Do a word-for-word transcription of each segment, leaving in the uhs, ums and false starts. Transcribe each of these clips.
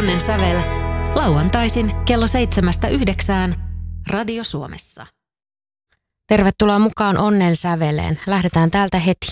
Onnen sävel lauantaisin kello seitsemästä yhdeksään Radio Suomessa. Tervetuloa mukaan Onnen säveleen. Lähdetään täältä heti.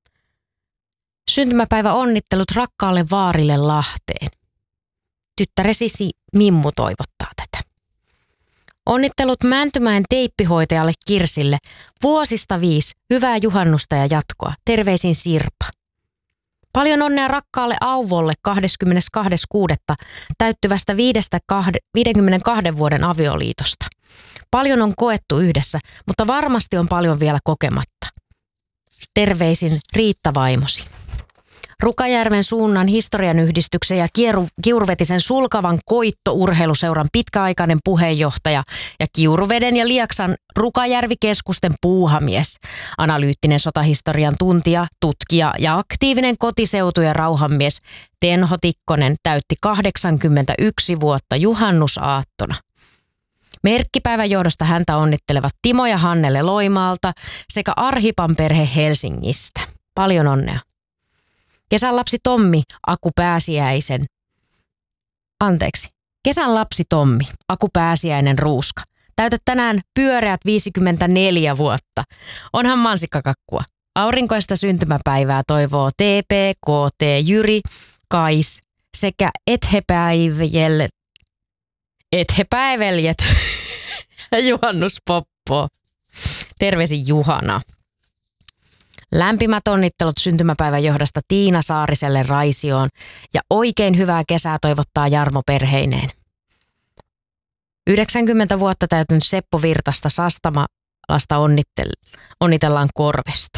Syntymäpäivä onnittelut rakkaalle vaarille Lahteen. Tyttäresi Mimmu toivottaa tätä. Onnittelut Mäntymäen teippihoitajalle Kirsille. Vuosista viisi. Hyvää juhannusta ja jatkoa. Terveisin Sirpa. Paljon onnea rakkaalle Auvolle kahdeskymmenestoinen kuudetta täyttyvästä viidenkymmenenkahden vuoden avioliitosta. Paljon on koettu yhdessä, mutta varmasti on paljon vielä kokematta. Terveisin Riitta vaimosi. Rukajärven suunnan historian yhdistyksen ja Kiuruvetisen Sulkavan koittourheiluseuran pitkäaikainen puheenjohtaja ja Kiuruveden ja Lieksan Rukajärvi-keskusten puuhamies, analyyttinen sotahistorian tuntija, tutkija ja aktiivinen kotiseutu- ja rauhanmies Tenho Tikkonen täytti kahdeksankymmentäyksi vuotta juhannusaattona. Merkkipäivän johdosta häntä onnittelevat Timo ja Hannele Loimaalta sekä Arhipan perhe Helsingistä. Paljon onnea. Kesän lapsi Tommi, Aku Pääsiäisen. Anteeksi. Kesän lapsi Tommi, Aku Pääsiäinen Ruuska. Täytät tänään pyöreät viisikymmentäneljä vuotta. Onhan mansikkakakkua. Aurinkoista syntymäpäivää toivoo T P, K T, Jyri, Kais sekä Ethepäivjel... Ethepäiveljet ja Juhannus Poppo. Terveisin Juhana. Lämpimät onnittelut syntymäpäivän johdosta Tiina Saariselle Raisioon ja oikein hyvää kesää toivottaa Jarmo perheineen. yhdeksänkymmentä vuotta täytynyt Seppo Virtasta Sastamalasta onnittel- onnitellaan Korvesta.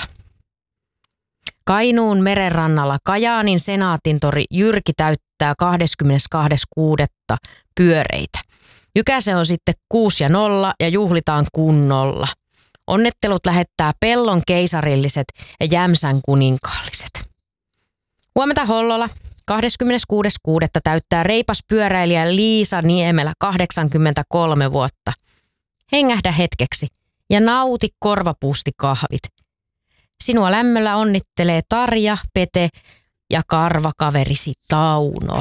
Kainuun merenrannalla Kajaanin Senaatintori Jyrki täyttää kahdeskymmenestoinen kuudetta pyöreitä. Jykäse on sitten kuusi ja nolla ja juhlitaan kunnolla. Onnittelut lähettää Pellon keisarilliset ja Jämsän kuninkaalliset. Huomenta Hollola. kahdeskymmeneskuudes kuudetta täyttää reipas pyöräilijä Liisa Niemelä kahdeksankymmentäkolme vuotta. Hengähdä hetkeksi ja nauti korvapuustikahvit. Sinua lämmöllä onnittelee Tarja, Pete ja karvakaverisi Tauno.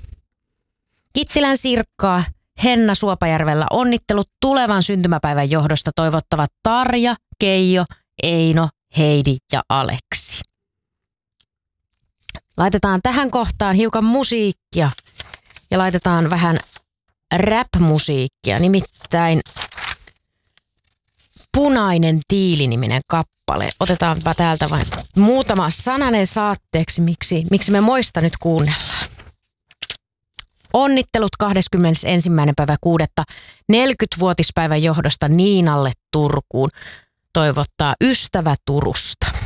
Kittilän Sirkkaa Henna Suopajärvellä onnittelut tulevan syntymäpäivän johdosta toivottavat Tarja, Keijo, Eino, Heidi ja Aleksi. Laitetaan tähän kohtaan hiukan musiikkia ja laitetaan vähän rap-musiikkia, nimittäin Punainen tiili-niminen kappale. Otetaanpa täältä vain muutama sananen saatteeksi, miksi, miksi me moista nyt kuunnellaan. Onnittelut kahdeskymmenesensimmäinen päivä kuudetta neljäkymmenvuotispäivän johdosta Niinalle Turkuun. Toivottaa ystävä Turusta.